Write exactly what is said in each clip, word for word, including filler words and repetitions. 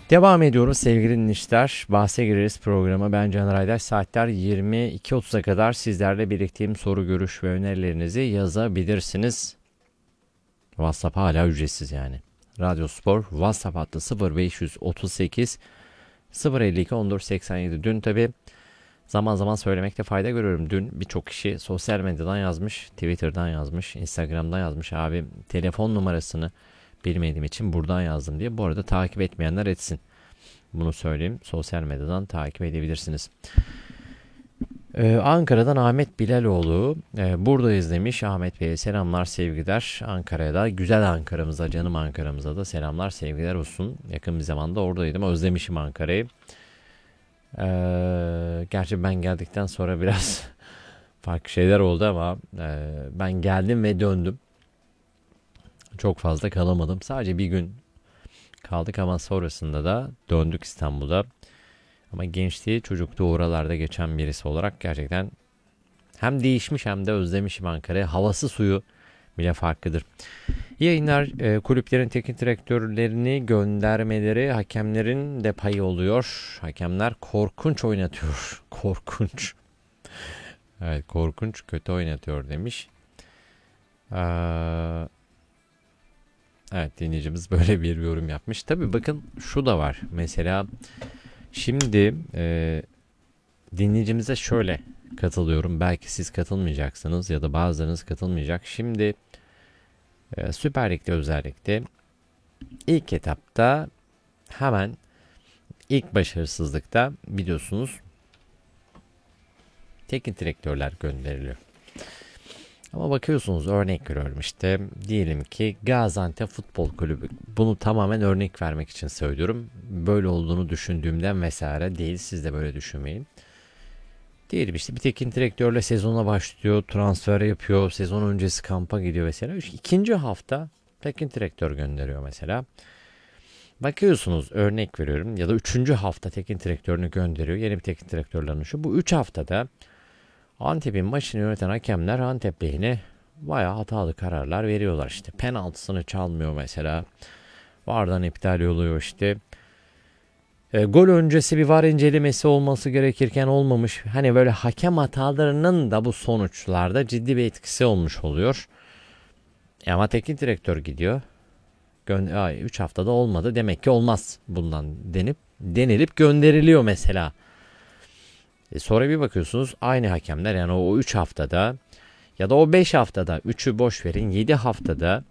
Devam ediyoruz sevgili dinleyiciler. Bahse gireriz programa. Ben Caner Aydaş. Saatler yirmi iki otuz'a kadar sizlerle birlikteyim. Soru, görüş ve önerilerinizi yazabilirsiniz. WhatsApp hala ücretsiz yani. Radyo Spor WhatsApp hattı sıfır beş otuz sekiz sıfır elli iki on dört seksen yedi. Dün tabi zaman zaman söylemekte fayda görüyorum. Dün birçok kişi sosyal medyadan yazmış, Twitter'dan yazmış, Instagram'dan yazmış. Abi telefon numarasını bilmediğim için buradan yazdım diye. Bu arada takip etmeyenler etsin. Bunu söyleyeyim. Sosyal medyadan takip edebilirsiniz. Ee, Ankara'dan Ahmet Bilaloğlu e, buradayız demiş. Ahmet Bey'e selamlar, sevgiler. Ankara'ya da, güzel Ankara'mıza, canım Ankara'mıza da selamlar, sevgiler olsun. Yakın bir zamanda oradaydım. Özlemişim Ankara'yı. Ee, gerçi ben geldikten sonra biraz farklı şeyler oldu ama e, ben geldim ve döndüm. Çok fazla kalamadım. Sadece bir gün kaldık ama sonrasında da döndük İstanbul'a. Ama gençliği, çocukluğu oralarda geçen birisi olarak gerçekten hem değişmiş hem de özlemişim Ankara'yı. Havası, suyu bile farklıdır. İyi yayınlar. E, kulüplerin teknik direktörlerini göndermeleri hakemlerin de payı oluyor. Hakemler korkunç oynatıyor. Korkunç. Evet, korkunç, kötü oynatıyor demiş. Ee, evet, dinleyicimiz böyle bir yorum yapmış. Tabii bakın şu da var. Mesela şimdi e, dinleyicimize şöyle katılıyorum. Belki siz katılmayacaksınız ya da bazılarınız katılmayacak. Şimdi e, Süper Lig'de özellikle ilk etapta hemen ilk başarısızlıkta biliyorsunuz teknik direktörler gönderiliyor. Ama bakıyorsunuz, örnek veriyorum, işte diyelim ki Gaziantep Futbol Kulübü. Bunu tamamen örnek vermek için söylüyorum. Böyle olduğunu düşündüğümden vesaire değil. Siz de böyle düşünmeyin. Diyelim işte bir teknik direktörle sezona başlıyor, transfer yapıyor, sezon öncesi kampa gidiyor mesela. İkinci hafta teknik direktör gönderiyor mesela. Bakıyorsunuz, örnek veriyorum, ya da üçüncü hafta teknik direktörünü gönderiyor. Yeni bir teknik direktörle anlaşıyor. Bu üç haftada Antep'in maçını yöneten hakemler Antep lehine bayağı hatalı kararlar veriyorlar. İşte penaltısını çalmıyor mesela. VAR'dan iptal oluyor işte. E, gol öncesi bir VAR incelemesi olması gerekirken olmamış. Hani böyle hakem hatalarının da bu sonuçlarda ciddi bir etkisi olmuş oluyor. E ama teknik direktör gidiyor. üç haftada olmadı. Demek ki olmaz bundan denip denilip gönderiliyor mesela. E sonra bir bakıyorsunuz aynı hakemler, yani o üç haftada ya da o beş haftada, üçü boş verin, yedi haftada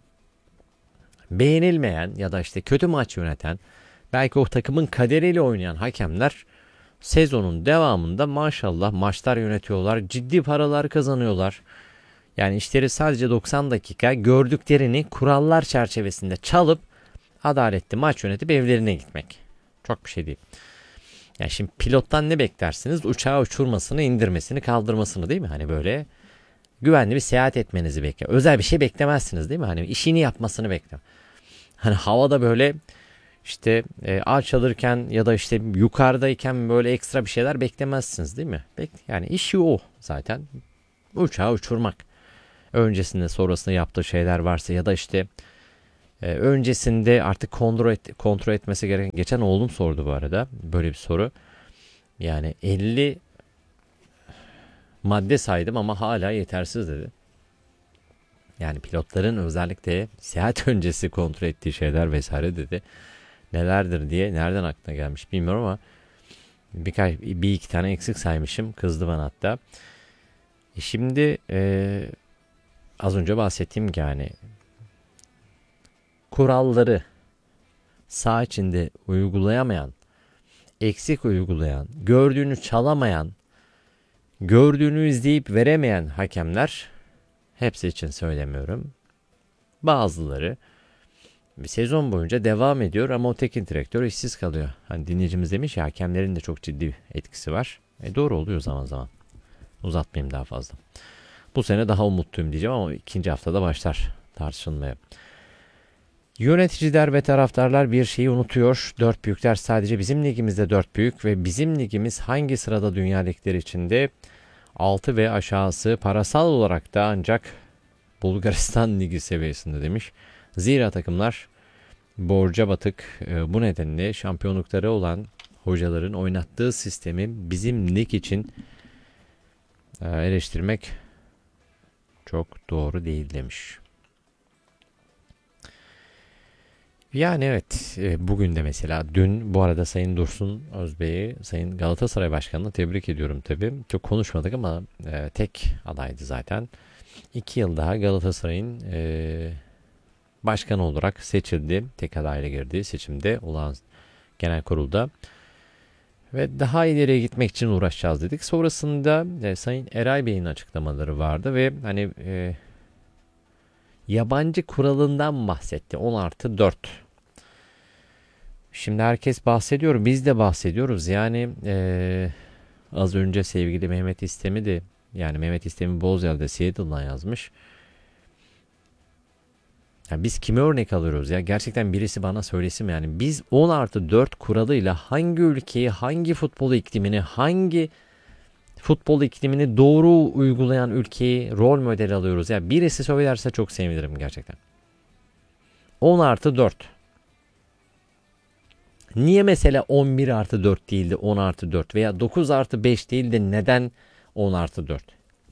beğenilmeyen ya da işte kötü maç yöneten, belki o takımın kaderiyle oynayan hakemler sezonun devamında maşallah maçlar yönetiyorlar. Ciddi paralar kazanıyorlar. Yani işleri sadece doksan dakika gördüklerini kurallar çerçevesinde çalıp adaletli maç yönetip evlerine gitmek. Çok bir şey değil. Yani şimdi pilottan ne beklersiniz? Uçağı uçurmasını, indirmesini, kaldırmasını, değil mi? Hani böyle güvenli bir seyahat etmenizi bekler. Özel bir şey beklemezsiniz, değil mi? Hani işini yapmasını bekler. Hani havada böyle işte e, ağaç alırken ya da işte yukarıdayken böyle ekstra bir şeyler beklemezsiniz, değil mi? Bek yani işi o zaten. Uçağı uçurmak. Öncesinde sonrasında yaptığı şeyler varsa ya da işte e, öncesinde artık kontrol, et, kontrol etmesi gereken. Geçen oğlum sordu bu arada böyle bir soru. Yani elli madde saydım ama hala yetersiz dedi. Yani pilotların özellikle seyahat öncesi kontrol ettiği şeyler vesaire dedi. Nelerdir diye, nereden aklına gelmiş bilmiyorum ama birkaç bir iki tane eksik saymışım. Kızdı bana hatta. E şimdi e, az önce bahsettiğim gibi yani kuralları saha içinde uygulayamayan, eksik uygulayan, gördüğünü çalamayan, gördüğünü izleyip veremeyen hakemler, hepsi için söylemiyorum, bazıları bir sezon boyunca devam ediyor ama o teknik direktör işsiz kalıyor. Hani dinleyicimiz demiş ya, hakemlerin de çok ciddi etkisi var. E doğru oluyor zaman zaman. Uzatmayayım daha fazla. Bu sene daha umutluyum diyeceğim ama ikinci haftada başlar tartışılmaya. Yöneticiler ve taraftarlar bir şeyi unutuyor. Dört büyükler sadece bizim ligimizde dört büyük ve bizim ligimiz hangi sırada dünya ligleri içinde? Altı ve aşağısı parasal olarak da ancak Bulgaristan ligi seviyesinde demiş. Zira takımlar borca batık. E, bu nedenle şampiyonlukları olan hocaların oynattığı sistemi bizim lig için e, eleştirmek çok doğru değil demiş. Yani evet, e, bugün de mesela dün bu arada Sayın Dursun Özbey'i, Sayın Galatasaray Başkanı'nı tebrik ediyorum tabii. Çok konuşmadık ama e, tek adaydı zaten. İki yıl daha Galatasaray'ın e, başkanı olarak seçildi. Tek adayla girdiği seçimde olan genel kurulda. Ve daha ileriye gitmek için uğraşacağız dedik. Sonrasında e, Sayın Eray Bey'in açıklamaları vardı ve hani e, yabancı kuralından bahsetti. on artı dört. Şimdi herkes bahsediyor. Biz de bahsediyoruz. Yani e, az önce sevgili Mehmet İstemi de, yani Mehmet İstemi Bozya'da Seattle'dan yazmış. Ya biz kime örnek alıyoruz ya? Gerçekten birisi bana söylesin yani. Biz on artı dört kuralıyla hangi ülkeyi, hangi futbol iklimini, hangi futbol iklimini doğru uygulayan ülkeyi rol model alıyoruz? Ya birisi söylerse çok sevinirim gerçekten. on artı dört. Niye mesela on bir artı dört değil de on artı dört veya dokuz artı beş değil de neden on artı dört?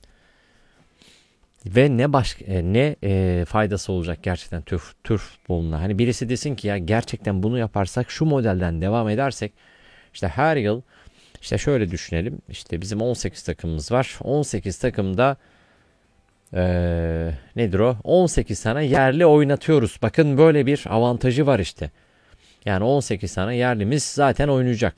Ve ne başka ne e, faydası olacak gerçekten Türk, Türk futboluna? Hani birisi desin ki ya gerçekten bunu yaparsak, şu modelden devam edersek, işte her yıl, işte şöyle düşünelim, işte bizim on sekiz takımımız var. on sekiz takımda e, nedir o? on sekiz tane yerli oynatıyoruz. Bakın böyle bir avantajı var işte. Yani on sekiz tane yerlimiz zaten oynayacak.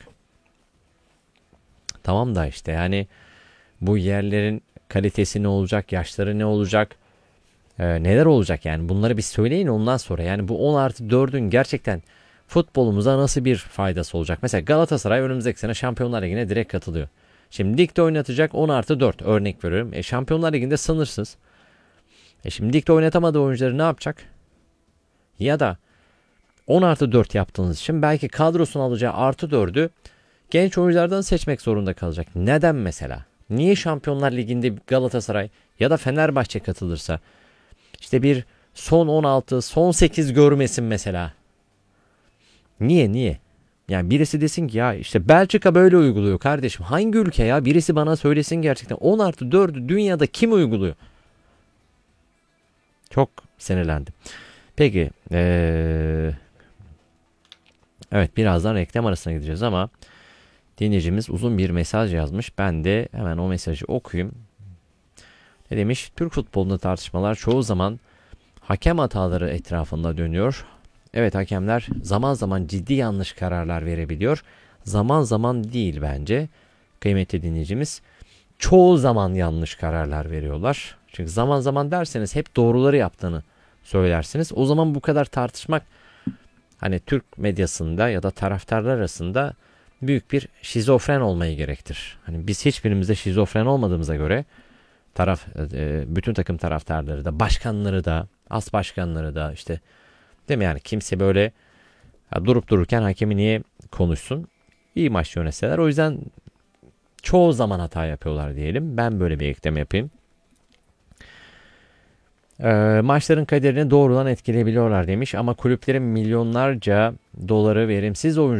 Tamam da işte yani bu yerlerin kalitesi ne olacak, yaşları ne olacak, e, neler olacak yani bunları bir söyleyin ondan sonra. Yani bu on artı dördün gerçekten futbolumuza nasıl bir faydası olacak? Mesela Galatasaray önümüzdeki sene Şampiyonlar Ligi'ne direkt katılıyor. Şimdi ligde oynatacak on artı dört, örnek veriyorum. E, Şampiyonlar Ligi'nde sınırsız. E şimdi ligde oynatamadığı oyuncuları ne yapacak? Ya da on artı dört yaptığınız için belki kadrosunu alacağı artı dördü genç oyunculardan seçmek zorunda kalacak. Neden mesela? Niye Şampiyonlar Ligi'nde Galatasaray ya da Fenerbahçe katılırsa işte bir son on altı, son sekiz görmesin mesela? Niye niye? Yani birisi desin ki ya işte Belçika böyle uyguluyor kardeşim. Hangi ülke ya? Birisi bana söylesin gerçekten. on artı dördü dünyada kim uyguluyor? Çok sinirlendim. Peki. Ee, evet, birazdan reklam arasına gideceğiz ama dinleyicimiz uzun bir mesaj yazmış. Ben de hemen o mesajı okuyayım. Ne demiş? Türk futbolunda tartışmalar çoğu zaman hakem hataları etrafında dönüyor. Evet, hakemler zaman zaman ciddi yanlış kararlar verebiliyor. Zaman zaman değil bence. Kıymetli dinleyicimiz. Çoğu zaman yanlış kararlar veriyorlar. Çünkü zaman zaman derseniz hep doğruları yaptığını söylersiniz. O zaman bu kadar tartışmak hani Türk medyasında ya da taraftarlar arasında büyük bir şizofren olmayı gerektir. Hani biz hiçbirimizde şizofren olmadığımıza göre taraf bütün takım taraftarları da, başkanları da, as başkanları da, işte değil mi, yani kimse böyle ya durup dururken hakemi niye konuşsun? İyi maç yönetseler. O yüzden çoğu zaman hata yapıyorlar diyelim. Ben böyle bir ekleme yapayım. E, maçların kaderini doğrudan etkileyebiliyorlar demiş ama kulüplerin milyonlarca doları verimsiz oyuncu